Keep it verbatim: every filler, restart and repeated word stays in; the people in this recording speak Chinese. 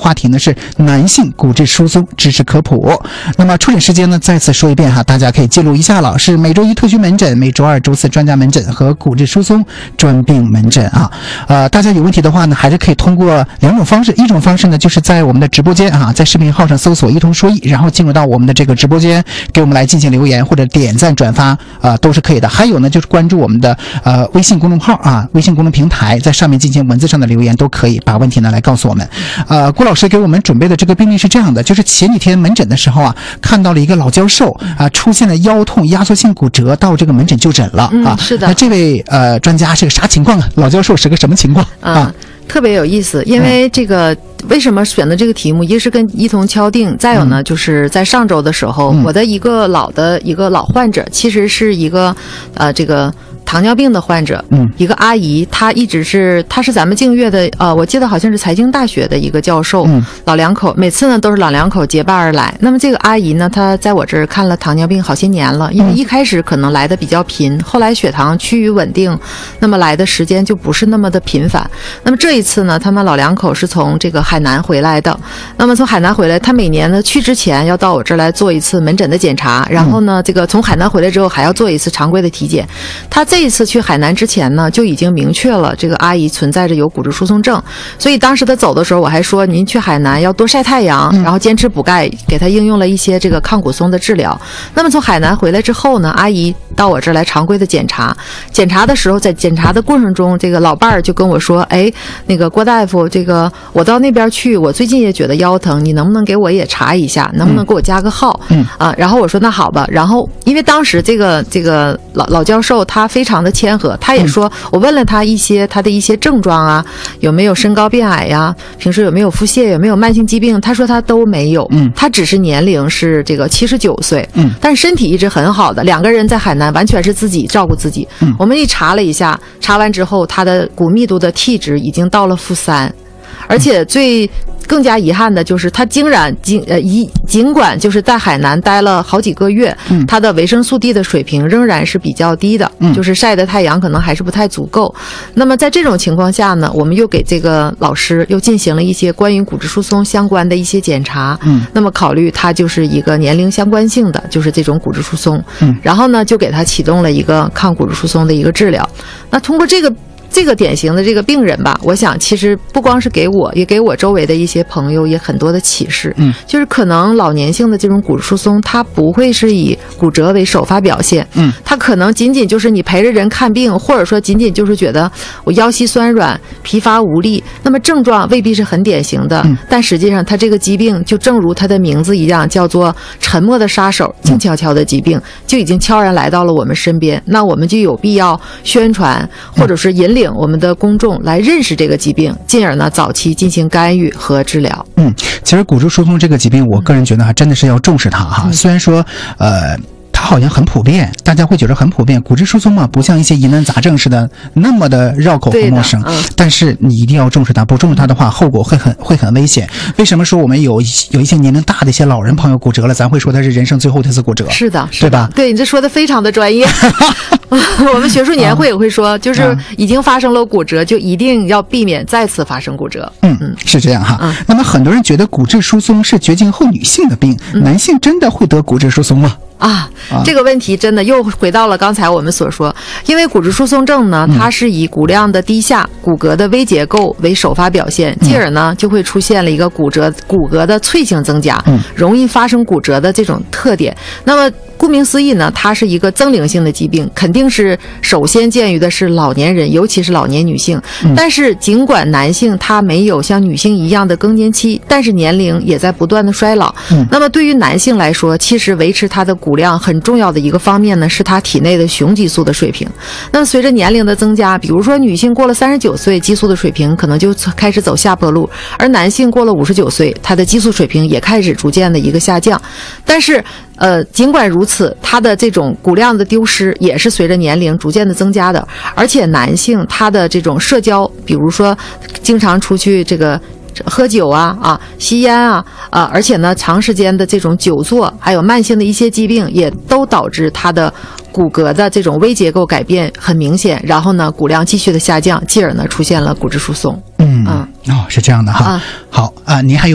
话题呢是男性骨质疏松知识科普。那么出诊时间呢再次说一遍哈，大家可以记录一下了，是每周一特需门诊，每周二、周四专家门诊和骨质疏松专病门诊啊。呃，大家有问题的话呢，还是可以通过两种方式，一种方式呢就是在我们的直播间啊，在视频号上搜索一同说一，然后进入到我们的这个直播间，给我们来进行留言或者点赞转发，呃，都是可以的。还有呢，就是关注我们的呃微信公众号啊，微信公众平台，在上面进行文字上的留言都可以，把问题呢来告诉我们。呃，郭老师给我们准备的这个病例是这样的，就是前几天门诊的时候啊，看到了一个老教授啊，出现了腰痛、压缩性骨折，到这个门诊就诊了啊。 嗯，是的。 那这位呃专家是个啥情况啊？老教授是个什么情况啊？ 嗯，特别有意思，因为这个、嗯、为什么选择这个题目？一是跟一同敲定，再有呢，嗯、就是在上周的时候、嗯，我的一个老的一个老患者，其实是一个呃这个。糖尿病的患者，嗯，一个阿姨，她一直是，她是咱们净月的，呃，我记得好像是财经大学的一个教授，嗯，老两口，每次呢都是老两口结伴而来。那么这个阿姨呢，她在我这儿看了糖尿病好些年了，因为一开始可能来的比较频，后来血糖趋于稳定，那么来的时间就不是那么的频繁。那么这一次呢，他们老两口是从这个海南回来的，那么从海南回来，他每年呢去之前要到我这儿来做一次门诊的检查，然后呢，这个从海南回来之后还要做一次常规的体检。他这一次去海南之前呢，就已经明确了这个阿姨存在着有骨质疏松症，所以当时他走的时候，我还说您去海南要多晒太阳，然后坚持补钙，给他应用了一些这个抗骨松的治疗。那么从海南回来之后呢，阿姨到我这儿来常规的检查，检查的时候，在检查的过程中，这个老伴儿就跟我说，哎，那个郭大夫，这个我到那边去，我最近也觉得腰疼，你能不能给我也查一下，能不能给我加个号？嗯啊，然后我说那好吧，然后因为当时这个这个老老教授他非常的谦和，他也说，我问了他一些他的一些症状啊，有没有身高变矮呀，平时有没有腹泻，有没有慢性疾病，他说他都没有，嗯，他只是年龄是这个七十九岁，嗯，但是身体一直很好的，两个人在海南完全是自己照顾自己。嗯，我们一查了一下，查完之后，他的骨密度的 T 值已经到了负三，而且最更加遗憾的就是他竟然尽呃一尽管就是在海南待了好几个月，嗯，他的维生素 D 的水平仍然是比较低的，嗯，就是晒的太阳可能还是不太足够。那么在这种情况下呢，我们又给这个老师又进行了一些关于骨质疏松相关的一些检查，嗯，那么考虑他就是一个年龄相关性的，就是这种骨质疏松，嗯，然后呢就给他启动了一个抗骨质疏松的一个治疗。那通过这个。这个典型的这个病人吧，我想其实不光是给我，也给我周围的一些朋友也很多的启示。嗯，就是可能老年性的这种骨质疏松，它不会是以骨折为首发表现。嗯，它可能仅仅就是你陪着人看病，或者说仅仅就是觉得我腰膝酸软、疲乏无力，那么症状未必是很典型的。嗯，但实际上它这个疾病就正如它的名字一样，叫做沉默的杀手，静悄悄的疾病，就已经悄然来到了我们身边。那我们就有必要宣传，或者是引领我们的公众来认识这个疾病，进而呢早期进行干预和治疗。 嗯，其实骨质疏松这个疾病，我个人觉得还真的是要重视它哈。嗯、虽然说，呃。它好像很普遍，大家会觉得很普遍。骨质疏松嘛，不像一些疑难杂症似的那么的绕口和陌生。嗯、但是你一定要重视它，不重视它的话，后果会很会很危险。为什么说我们有有一些年龄大的一些老人朋友骨折了，咱会说他是人生最后一次骨折？ 是的，是对吧？ 对，你这说的非常的专业。我们学术年会也会说，就是已经发生了骨折，就一定要避免再次发生骨折。 嗯嗯，是这样哈。嗯、那么很多人觉得骨质疏松是绝经后女性的病，嗯、男性真的会得骨质疏松吗？ 啊，这个问题真的又回到了刚才我们所说，因为骨质疏松症呢，它是以骨量的低下、骨骼的微结构为首发表现，继而呢就会出现了一个骨折、骨骼的脆性增加，容易发生骨折的这种特点。那么顾名思义呢，它是一个增龄性的疾病，肯定是首先见于的是老年人，尤其是老年女性。但是尽管男性他没有像女性一样的更年期，但是年龄也在不断的衰老。那么对于男性来说，其实维持他的骨量很重要的一个方面呢，是他体内的雄激素的水平。那么随着年龄的增加，比如说女性过了三十九岁，激素的水平可能就开始走下坡路，而男性过了五十九岁，他的激素水平也开始逐渐的一个下降。但是呃，尽管如此，他的这种骨量的丢失也是随着年龄逐渐的增加的。而且男性他的这种社交，比如说经常出去这个喝酒啊啊吸烟啊啊，而且呢长时间的这种久坐，还有慢性的一些疾病，也都导致他的骨骼的这种微结构改变很明显，然后呢骨量继续的下降，继而呢出现了骨质疏松。 嗯嗯哦，是这样的哈。啊好啊，您还有